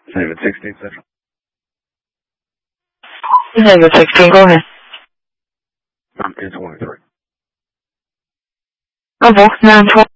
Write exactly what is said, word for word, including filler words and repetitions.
David sixteen, Central. David sixteen, go ahead. I'm ten twenty-three. Okay, nine twenty.